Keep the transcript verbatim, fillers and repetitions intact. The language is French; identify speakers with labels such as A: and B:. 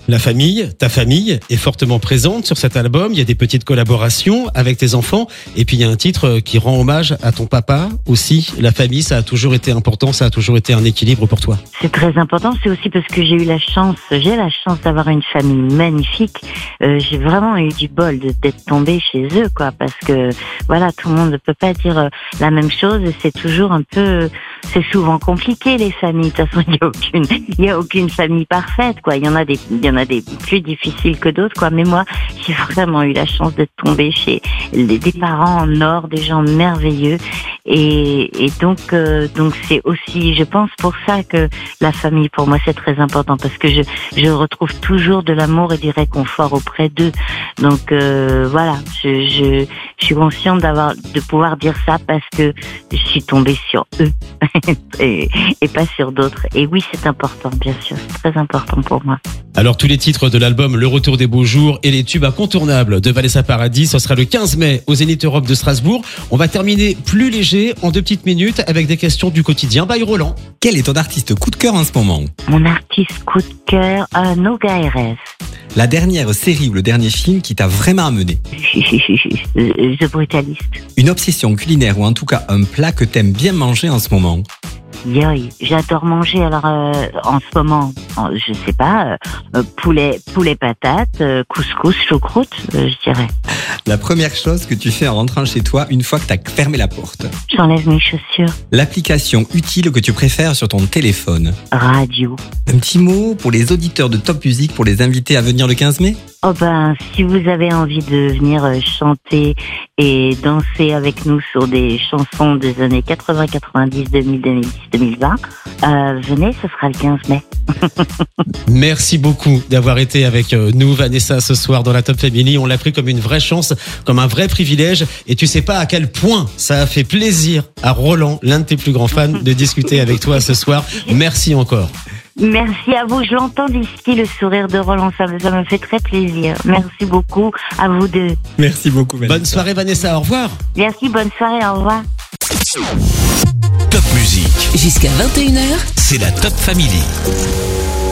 A: La famille, ta famille est fortement présente sur cet album. Il y a des petites collaborations avec tes enfants. Et puis il y a un titre qui rend hommage à ton papa aussi. La famille, ça a toujours été important, ça a toujours été un équilibre pour toi.
B: C'est très important. C'est aussi parce que j'ai eu la chance, j'ai la chance d'avoir une famille magnifique. Euh, j'ai vraiment eu du bol de, d'être tombée chez eux, quoi. Parce que voilà, tout le monde ne peut pas dire la même chose. Et c'est toujours un peu, c'est souvent compliqué les familles. De toute façon, il y a aucune, il y a aucune famille parfaite, quoi. Il y en a des, il y en a des plus difficiles que d'autres, quoi. Mais moi, j'ai vraiment eu la chance de tomber chez des parents en or, des gens merveilleux. Et, et donc, euh, donc c'est aussi, je pense, pour ça que la famille, pour moi, c'est très important parce que je, je retrouve toujours de l'amour et du réconfort auprès d'eux. Donc, euh, voilà, je, je, je suis consciente d'avoir, de pouvoir dire ça parce que je suis tombée sur eux et, et pas sur d'autres. Et oui, c'est important, bien sûr, c'est très important pour moi.
A: Alors tous les titres de l'album Le Retour des Beaux Jours et les tubes incontournables de Vanessa Paradis, ce sera le quinze mai au Zénith Europe de Strasbourg. On va terminer plus léger en deux petites minutes avec des questions du quotidien. By Roland.
C: Quel est ton artiste coup de cœur en ce moment?
B: Mon artiste coup de cœur, euh, Noga R S.
C: La dernière série ou le dernier film qui t'a vraiment amené?
B: The Brutalist.
C: Une obsession culinaire ou en tout cas un plat que t'aimes bien manger en ce moment?
B: Yoï, j'adore manger. Alors euh, en ce moment, je sais pas, euh, poulet, poulet patate, euh, couscous, choucroute, euh, je dirais.
C: La première chose que tu fais en rentrant chez toi une fois que t'as fermé la porte?
B: J'enlève mes chaussures.
C: L'application utile que tu préfères sur ton téléphone?
B: Radio.
C: Un petit mot pour les auditeurs de Top Music pour les inviter à venir le quinze mai?
B: Oh ben, si vous avez envie de venir chanter et danser avec nous sur des chansons des années quatre-vingts, quatre-vingt-dix, deux mille, deux mille dix, deux mille vingt, euh, venez, ce sera le quinze mai.
A: Merci beaucoup d'avoir été avec nous, Vanessa, ce soir dans la Top Family. On l'a pris comme une vraie chance, comme un vrai privilège. Et tu sais pas à quel point ça a fait plaisir à Roland, l'un de tes plus grands fans, de discuter avec toi ce soir. Merci encore.
B: Merci à vous. Je l'entends d'ici, le sourire de Roland. Ça me, ça me fait très plaisir. Merci beaucoup à vous deux.
C: Merci beaucoup, Vanessa.
A: Bonne soirée, Vanessa. Au revoir.
B: Merci, bonne soirée. Au revoir.
D: Top Music.
E: Jusqu'à vingt et une heures.
D: C'est la Top Family.